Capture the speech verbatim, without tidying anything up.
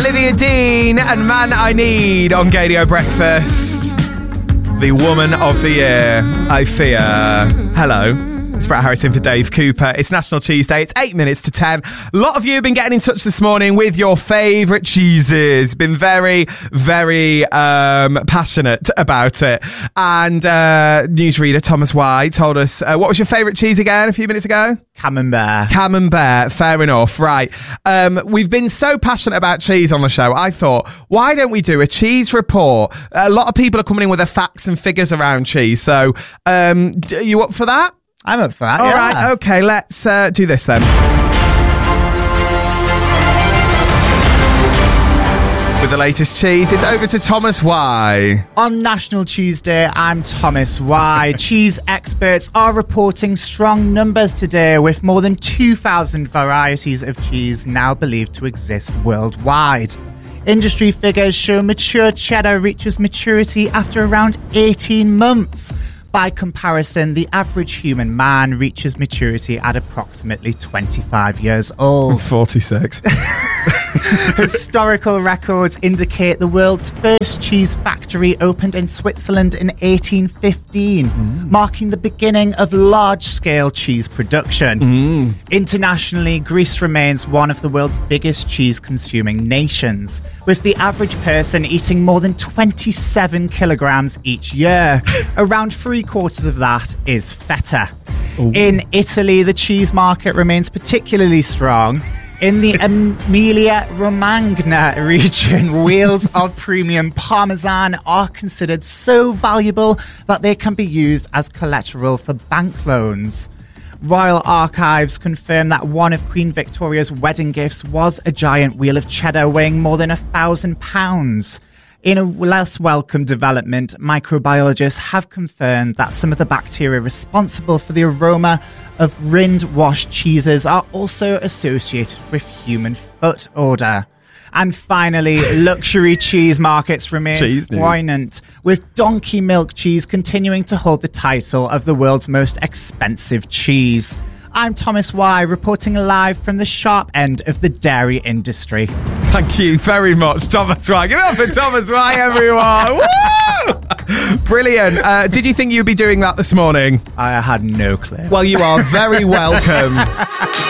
Olivia Dean and Man I Need on Gadio Breakfast. The woman of the year, I fear. Hello. It's Brett Harrison for Dave Cooper. It's National Cheese Day. It's eight minutes to ten. A lot of you have been getting in touch this morning with your favourite cheeses. Been very, very um, passionate about it. And uh, newsreader Thomas White told us, uh, what was your favourite cheese again a few minutes ago? Camembert. Camembert. Fair enough. Right. Um, we've been so passionate about cheese on the show. I thought, why don't we do a cheese report? A lot of people are coming in with their facts and figures around cheese. So um, are you up for that? I'm up for that. All yeah. right, okay, let's uh, do this then. With the latest cheese, it's over to Thomas Y. On National Tuesday, I'm Thomas Y. Cheese experts are reporting strong numbers today, with more than two thousand varieties of cheese now believed to exist worldwide. Industry figures show mature cheddar reaches maturity after around eighteen months. By comparison, the average human man reaches maturity at approximately twenty-five years old. forty-six. Historical records indicate the world's first cheese factory opened in Switzerland in eighteen fifteen, mm. marking the beginning of large-scale cheese production. Mm. Internationally, Greece remains one of the world's biggest cheese-consuming nations, with the average person eating more than twenty-seven kilograms each year. Around three quarters of that is feta. Ooh. In Italy, the cheese market remains particularly strong. In the Emilia-Romagna region, wheels of premium Parmesan are considered so valuable that they can be used as collateral for bank loans. Royal Archives confirm that one of Queen Victoria's wedding gifts was a giant wheel of cheddar weighing more than a thousand pounds. In a less welcome development, microbiologists have confirmed that some of the bacteria responsible for the aroma of rind-washed cheeses are also associated with human foot odour. And finally, luxury cheese markets remain buoyant, with donkey milk cheese continuing to hold the title of the world's most expensive cheese. I'm Thomas Y, reporting live from the sharp end of the dairy industry. Thank you very much, Thomas Y. Give it up for Thomas Y, everyone. Woo! Brilliant. Uh, did you think you'd be doing that this morning? I had no clue. Well, you are very welcome.